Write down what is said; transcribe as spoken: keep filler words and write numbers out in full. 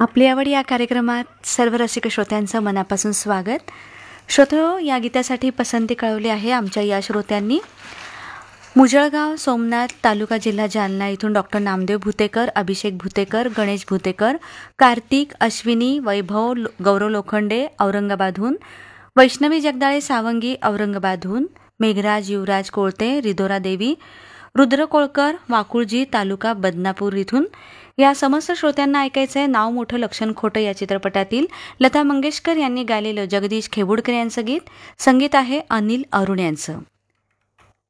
आपली आवड या कार्यक्रमात सर्व रसिक श्रोत्यांचं मनापासून स्वागत. श्रोतो, या गीतासाठी पसंती कळवली आहे आमच्या या श्रोत्यांनी. मुजळगाव, सोमनाथ तालुका, जिल्हा जालना इथून डॉक्टर नामदेव भुतेकर, अभिषेक भुतेकर, गणेश भुतेकर, कार्तिक, अश्विनी, वैभव, गौरव लोखंडे औरंगाबादहून, वैष्णवी जगदाळे सावंगी औरंगाबादहून, मेघराज युवराज कोळते, रिधोरा देवी, रुद्र कोळकर, वाकुळजी तालुका बदनापूर इथून. या समस्त श्रोत्यांना ऐकायचं आहे नाव मोठं लक्षण खोटं या चित्रपटातील लता मंगेशकर यांनी गायलेलं जगदीश खेबुडकर यांचं गीत. संगीत आहे अनिल अरुण यांचं.